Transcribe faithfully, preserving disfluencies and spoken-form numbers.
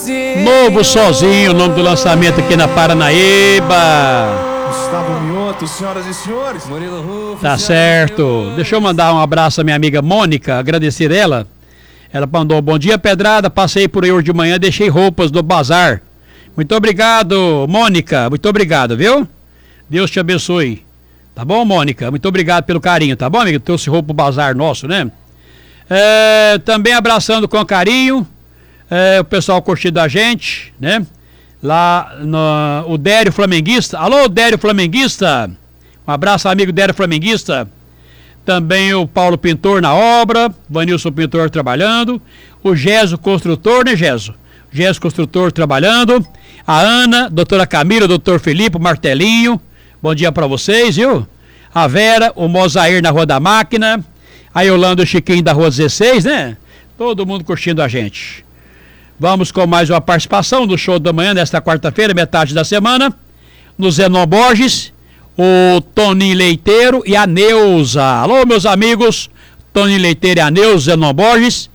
Novo Sozinho, o nome do lançamento aqui na Paranaíba. Gustavo Mioto, senhoras e senhores. Murilo Rufo, Tá certo. Deixa eu mandar um abraço à minha amiga Mônica, agradecer ela. Ela mandou: bom dia, Pedrada, passei por aí hoje de manhã, deixei roupas do bazar. Muito obrigado, Mônica, muito obrigado, viu? Deus te abençoe. Tá bom, Mônica? Muito obrigado pelo carinho, tá bom, amigo? Trouxe roupa pro bazar nosso, né? É, também abraçando com carinho é, o pessoal curtindo a gente, né? Lá no o Dério Flamenguista. Alô, Dério Flamenguista. Um abraço, amigo Dério Flamenguista. Também o Paulo Pintor na obra, Vanilson Pintor trabalhando, o Geso Construtor, né, Geso? Geso Construtor trabalhando, a Ana, doutora Camila, doutor Felipe, o Martelinho, bom dia pra vocês, viu? A Vera, o Mozair na Rua da Máquina, a Yolanda, o Chiquinho da Rua dezesseis, né? Todo mundo curtindo a gente. Vamos com mais uma participação do show da manhã, nesta quarta-feira, metade da semana, no Zenon Borges, o Toninho Leiteiro e a Neuza. Alô, meus amigos, Toninho Leiteiro e a Neuza, Zenon Borges.